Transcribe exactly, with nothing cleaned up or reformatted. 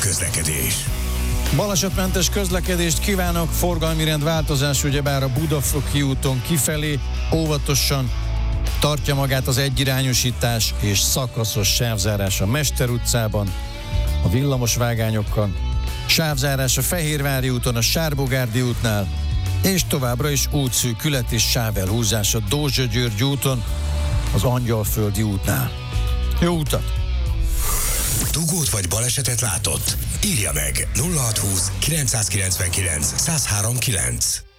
közlekedés. Balesetmentes közlekedést kívánok, forgalmi rend változás, ugyebár a Budafoki úton kifelé óvatosan tartja magát az egyirányosítás és szakaszos sávzárás a Mester utcában, a villamos vágányokkal, sávzárás a Fehérvári úton, a Sárbogárdi útnál, és továbbra is útszűkület és sávelhúzás a Dózsa-György úton, az Angyalföldi útnál. Jó utat! Dugót vagy balesetet látott? Írja meg nulla hat húsz kilencszázkilencvenkilenc száz három kilenc.